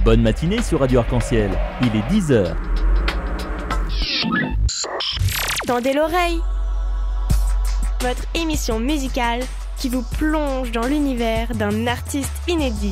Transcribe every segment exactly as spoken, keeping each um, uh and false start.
Bonne matinée sur Radio Arc-en-Ciel, il est dix heures. Tendez l'oreille. Votre émission musicale qui vous plonge dans l'univers d'un artiste inédit.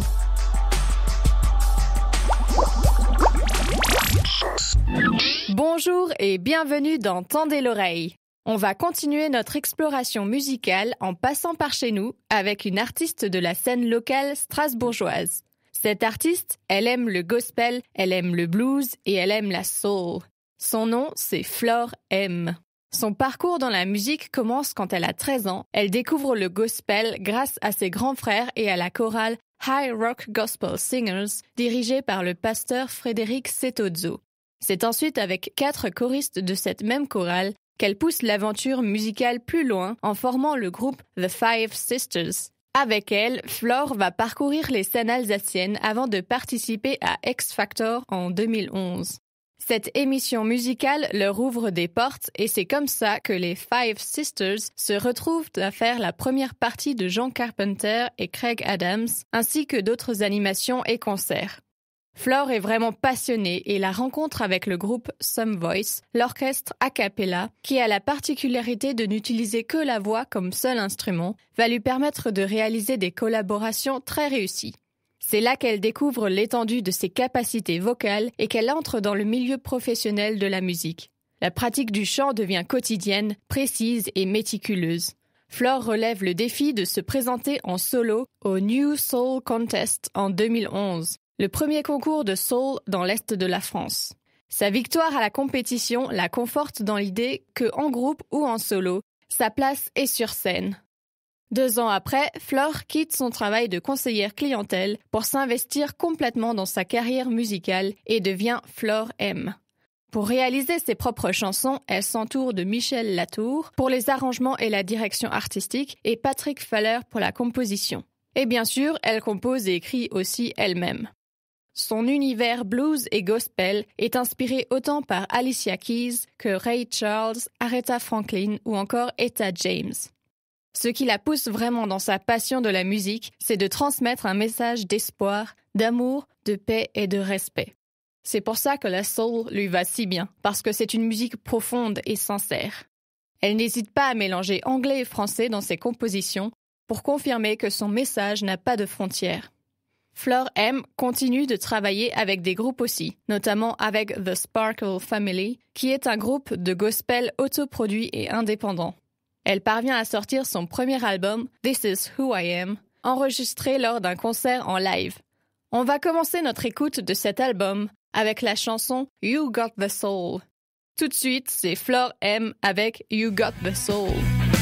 Bonjour et bienvenue dans Tendez l'oreille. On va continuer notre exploration musicale en passant par chez nous avec une artiste de la scène locale strasbourgeoise. Cette artiste, elle aime le gospel, elle aime le blues et elle aime la soul. Son nom, c'est Flore M. Son parcours dans la musique commence quand elle a treize ans. Elle découvre le gospel grâce à ses grands frères et à la chorale High Rock Gospel Singers, dirigée par le pasteur Frédéric Setozzo. C'est ensuite avec quatre choristes de cette même chorale qu'elle pousse l'aventure musicale plus loin en formant le groupe The Five Sisters. Avec elle, Flore va parcourir les scènes alsaciennes avant de participer à X Factor en deux mille onze. Cette émission musicale leur ouvre des portes et c'est comme ça que les Five Sisters se retrouvent à faire la première partie de John Carpenter et Craig Adams, ainsi que d'autres animations et concerts. Flore est vraiment passionnée et la rencontre avec le groupe Some Voice, l'orchestre a cappella, qui a la particularité de n'utiliser que la voix comme seul instrument, va lui permettre de réaliser des collaborations très réussies. C'est là qu'elle découvre l'étendue de ses capacités vocales et qu'elle entre dans le milieu professionnel de la musique. La pratique du chant devient quotidienne, précise et méticuleuse. Flore relève le défi de se présenter en solo au New Soul Contest en deux mille onze. Le premier concours de soul dans l'Est de la France. Sa victoire à la compétition la conforte dans l'idée que, en groupe ou en solo, sa place est sur scène. Deux ans après, Flore quitte son travail de conseillère clientèle pour s'investir complètement dans sa carrière musicale et devient Flore M. Pour réaliser ses propres chansons, elle s'entoure de Michel Latour pour les arrangements et la direction artistique et Patrick Faller pour la composition. Et bien sûr, elle compose et écrit aussi elle-même. Son univers blues et gospel est inspiré autant par Alicia Keys que Ray Charles, Aretha Franklin ou encore Etta James. Ce qui la pousse vraiment dans sa passion de la musique, c'est de transmettre un message d'espoir, d'amour, de paix et de respect. C'est pour ça que la soul lui va si bien, parce que c'est une musique profonde et sincère. Elle n'hésite pas à mélanger anglais et français dans ses compositions pour confirmer que son message n'a pas de frontières. Flore M continue de travailler avec des groupes aussi, notamment avec The Sparkle Family, qui est un groupe de gospel autoproduit et indépendant. Elle parvient à sortir son premier album, This Is Who I Am, enregistré lors d'un concert en live. On va commencer notre écoute de cet album avec la chanson You Got the Soul. Tout de suite, c'est Flore M avec You Got the Soul.